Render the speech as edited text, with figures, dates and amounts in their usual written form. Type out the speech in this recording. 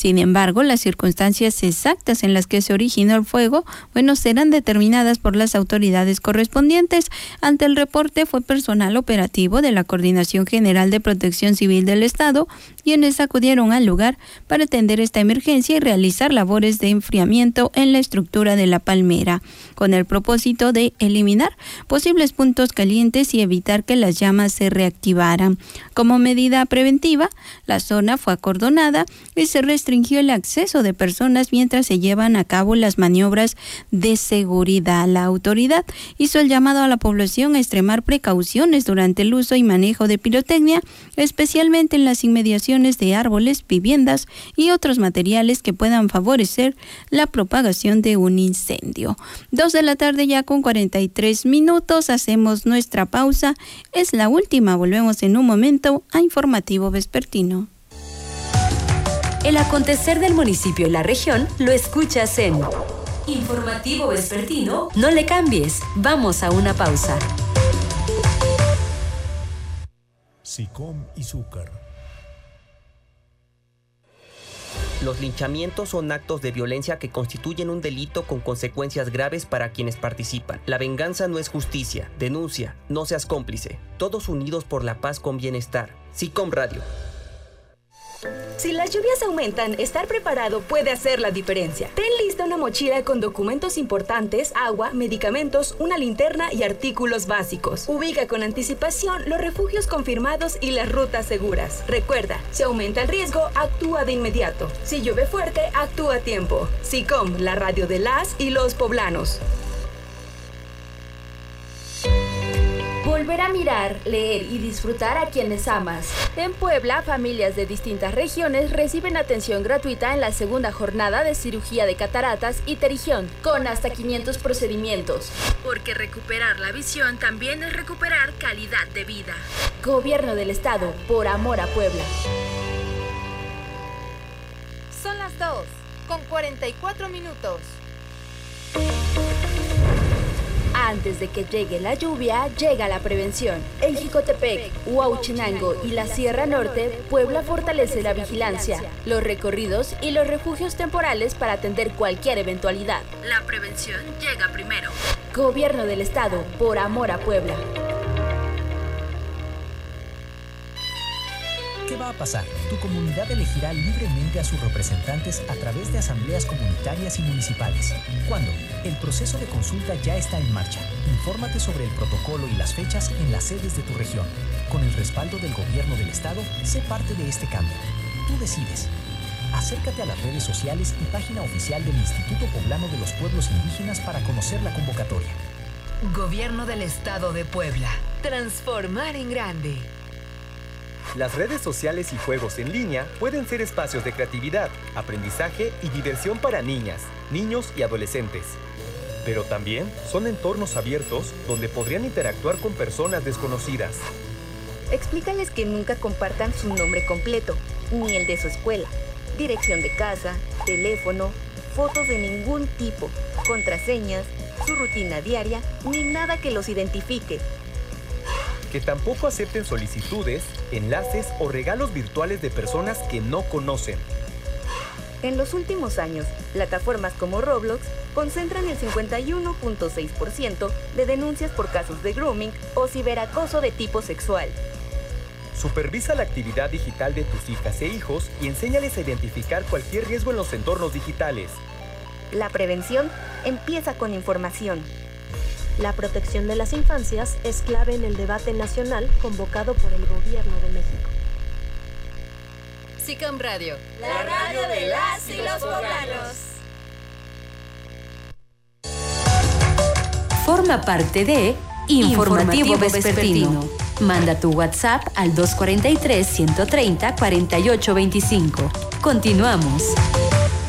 Sin embargo, las circunstancias exactas en las que se originó el fuego, serán determinadas por las autoridades correspondientes. Ante el reporte fue personal operativo de la Coordinación General de Protección Civil del Estado quienes acudieron al lugar para atender esta emergencia y realizar labores de enfriamiento en la estructura de la palmera, con el propósito de eliminar posibles puntos calientes y evitar que las llamas se reactivaran. Como medida preventiva, la zona fue acordonada y se restringió el acceso de personas mientras se llevan a cabo las maniobras de seguridad. La autoridad hizo el llamado a la población a extremar precauciones durante el uso y manejo de pirotecnia, especialmente en las inmediaciones de árboles, viviendas y otros materiales que puedan favorecer la propagación de un incendio. 2 de la tarde ya con 43 minutos. Hacemos nuestra pausa. Es la última. Volvemos en un momento a Informativo Vespertino. El acontecer del municipio y la región lo escuchas en Informativo Vespertino. No le cambies. Vamos a una pausa. SICOM y Zúcar. Los linchamientos son actos de violencia que constituyen un delito con consecuencias graves para quienes participan. La venganza no es justicia. Denuncia, no seas cómplice. Todos unidos por la paz con bienestar. SICOM Radio. Si las lluvias aumentan, estar preparado puede hacer la diferencia. Ten lista una mochila con documentos importantes, agua, medicamentos, una linterna y artículos básicos. Ubica con anticipación los refugios confirmados y las rutas seguras. Recuerda, si aumenta el riesgo, actúa de inmediato. Si llueve fuerte, actúa a tiempo. SICOM, la radio de las y los poblanos. Volver a mirar, leer y disfrutar a quienes amas. En Puebla, familias de distintas regiones reciben atención gratuita en la segunda jornada de cirugía de cataratas y pterigión, con hasta 500 procedimientos. Porque recuperar la visión también es recuperar calidad de vida. Gobierno del Estado, por amor a Puebla. Son las 2:44 minutos. Antes de que llegue la lluvia, llega la prevención. En Jicotepec, Huauchinango y la Sierra Norte, Puebla fortalece la vigilancia, los recorridos y los refugios temporales para atender cualquier eventualidad. La prevención llega primero. Gobierno del Estado, por amor a Puebla. ¿Qué va a pasar? Tu comunidad elegirá libremente a sus representantes a través de asambleas comunitarias y municipales. ¿Cuándo? El proceso de consulta ya está en marcha. Infórmate sobre el protocolo y las fechas en las sedes de tu región. Con el respaldo del Gobierno del Estado, sé parte de este cambio. Tú decides. Acércate a las redes sociales y página oficial del Instituto Poblano de los Pueblos Indígenas para conocer la convocatoria. Gobierno del Estado de Puebla. Transformar en grande. Las redes sociales y juegos en línea pueden ser espacios de creatividad, aprendizaje y diversión para niñas, niños y adolescentes. Pero también son entornos abiertos donde podrían interactuar con personas desconocidas. Explícales que nunca compartan su nombre completo, ni el de su escuela, dirección de casa, teléfono, fotos de ningún tipo, contraseñas, su rutina diaria, ni nada que los identifique. Que tampoco acepten solicitudes, enlaces o regalos virtuales de personas que no conocen. En los últimos años, plataformas como Roblox concentran el 51.6% de denuncias por casos de grooming o ciberacoso de tipo sexual. Supervisa la actividad digital de tus hijas e hijos y enséñales a identificar cualquier riesgo en los entornos digitales. La prevención empieza con información. La protección de las infancias es clave en el debate nacional convocado por el Gobierno de México. SICOM Radio, la radio de las y los poblanos. Forma parte de Informativo Vespertino. Manda tu WhatsApp al 243-130-4825. Continuamos.